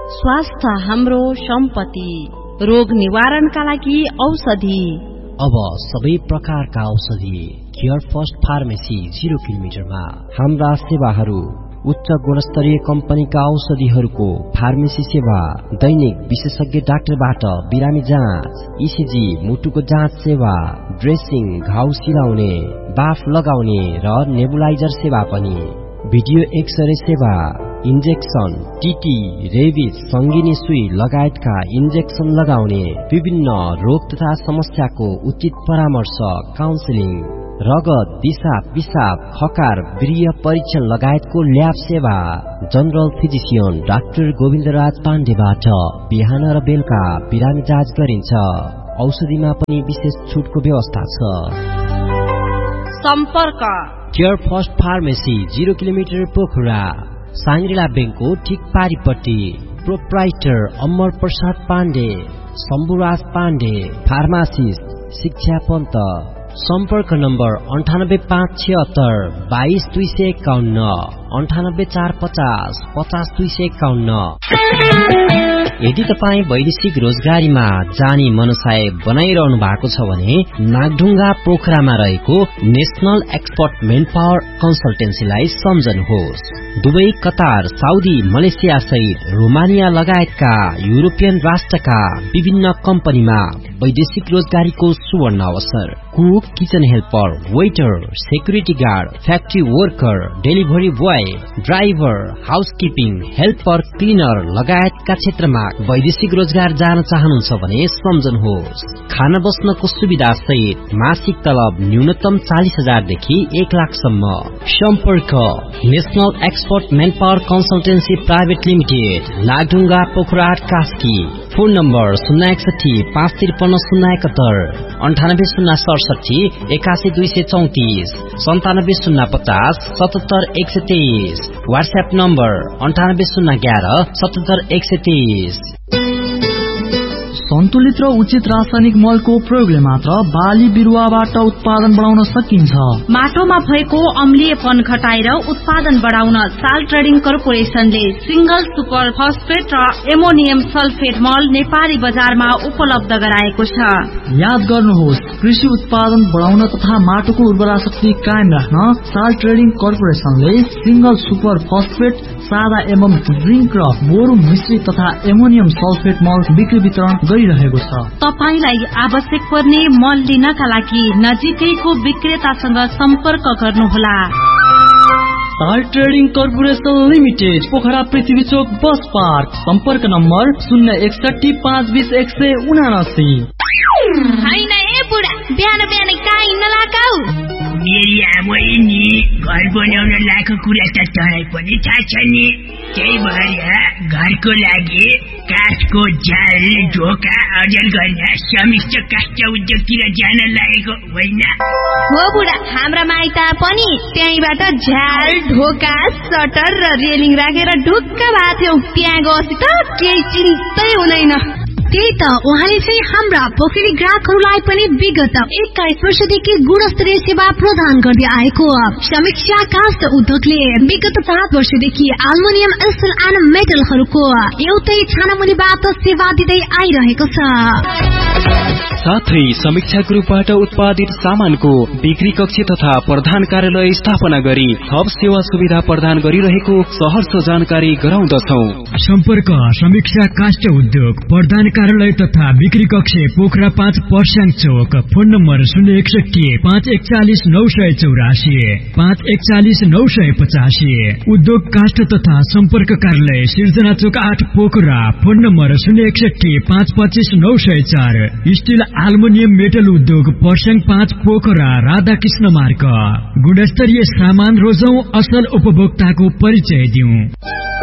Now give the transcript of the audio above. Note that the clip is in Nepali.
स्वास्थ्य हाम्रो सम्पत्ति, रोग निवारणका लागि औषधि। अब सबै प्रकारका औषधि केयर फर्स्ट फार्मेसी 0 किलोमिटरमा। हाम्रा सेवाहरू उच्च गुणस्तरीय कम्पनीका औषधिहरूको फार्मेसी सेवा, दैनिक विशेषज्ञ डाक्टरबाट बिरामी जाँच, इसिजी मुटुको जाँच सेवा, ड्रेसिङ, घाउ सिलाउने, बाफ लगाउने र नेबुलाइजर सेवा पनि, भिडियो एक्सरे सेवा, इन्जेक्सन, टीटी, रेबिस, संगिनी सुई लगायतका इन्जेक्सन लगाउने, विभिन्न रोग तथा समस्याको उचित परामर्श, काउन्सिलिङ, रगत, दिशा, पिसाब, खकार, वीर्य परीक्षण लगायतको ल्याब सेवा। जनरल फिजिसियन डाक्टर गोविन्दराज पाण्डेबाट बिहान र बेलुका बिरामी जाँच गरिन्छ। औषधिमा पनि विशेष छुटको व्यवस्था छ। सम्पर्क care first pharmacy 0 kilometre Pokhara, Shangri-La ब्याङ्कको ठीक पारिपट्टि। प्रोप्राइटर अमर प्रसाद पाण्डे, शम्भुराज पाण्डे, फार्मासिस्ट शिक्षा पन्त। सम्पर्क नम्बर 98576 22251, 98450 50251। यदि तपाईँ वैदेशिक रोजगारीमा जाने मनसाय बनाइरहनु भएको छ भने नागढुङ्गा पोखरामा रहेको national expert main power कन्सल्टेन्सीलाई सम्झनुहोस्। Dubai, Qatar, Saudi, Malaysia सहित रोमानिया लगायतका युरोपियन राष्ट्रका विभिन्न कम्पनीमा वैदेशिक रोजगारीको सुवर्ण अवसर। Cook, kitchen helper, waiter, security guard, factory worker, delivery boy, driver, housekeeping, helper, cleaner लगायतका क्षेत्रमा वैदेशिक रोजगार जान चाहनुहुन्छ भने सम्झनुहोस्। खाना बस्नको सुविधा सहित मासिक तलब न्यूनतम 40,000 देखि 1 लाखसम्म। सम्पर्क national expert main power consultancy private limited, Nagdhunga Pokhara Kaski. Phone number 061 553 071, 98067 81234, 97050 77123। WhatsApp number 98011 77123। सन्तुलित र उचित रासायनिक मलको प्रयोगले मात्र बाली बिरुवाबाट उत्पादन बढाउन सकिन्छ। माटोमा भएको अम्लीयपन घटाएर उत्पादन बढाउन साल ट्रेडिङ कर्पोरेशनले सिंगल सुपर फस्फेट र एमोनियम सल्फेट मल नेपाली बजारमा उपलब्ध गराएको छ। याद गर्नुहोस्, कृषि उत्पादन बढाउन तथा माटोको उर्वरा शक्ति कायम राख्न साल ट्रेडिङ कर्पोरेशनले सिंगल सुपर फस्फेट, सादा एवं ड्रिङ्क र बोरु मिश्रित तथा एमोनियम सल्फेट मल बिक्री वितरण गरिरहेको छ। तपाईलाई आवश्यक पर्ने मल लिनका लागि नजिकैको विक्रेतासँग सम्पर्क गर्नुहोला। साल ट्रेडिङ कर्पोरेशन लिमिटेड, पोखरा पृथ्वी चोक बस पार्क। सम्पर्क नम्बर 061 520 179। हैन ए बुढा, बिहान बिहान कहाँ हिँड्न लगाऊ? मेरी आमै नि घर बनाउन लागेको कुरा त तँलाई पनि थाहा छ नि। त्यही भएर घरको लागि काठको जाल, ढोका अर्जन गर्न समिष्ट काष्ठ उद्योगतिर जान लागेको होइन हो बुढा? हाम्रा माइत पनि त्यहीबाट झ्याल, ढोका, सटर र रेलिङ राखेर ढुक्क भएको थियौ। त्यहाँ गएपछि त केही चिन्तै हुँदैन। त्यही त उहाँले चाहिँ हाम्रा पोखरी ग्राहकहरूलाई पनि विगत 21 वर्षदेखि गुणस्तरीय सेवा प्रदान गर्दै आएको समीक्षा काष्ठ उद्योगले विगत 7 वर्षदेखि एल्युमिनियम, स्टिल एन्ड मेटलहरूको एउटै छानामुनिबाट सेवा दिँदै आइरहेको छ। साथै समीक्षा ग्रुपबाट उत्पादित सामानको बिक्री कक्ष तथा प्रधान कार्यालय स्थापना गरी थप सेवा सुविधा प्रदान गरिरहेको सहर्ष जानकारी गराउँदछौ। सम्पर्क समीक्षा काष्ठ उद्योग, प्रधान कार्यालय तथा बिक्री कक्ष, पोखरा 5 पर्स्याङ चौक। Phone number 061 541 984 541 985। उद्योग काष्ठ तथा सम्पर्क कार्यालय सिर्जना चौक 8 Pokhara. Phone number 061 525 904। Still aluminium metal उद्योग पर्स्याङ 5 पोखरा, राधाकृष्ण मार्ग। गुणस्तरीय सामान रोजौं, असल उपभोक्ताको परिचय दिउँ।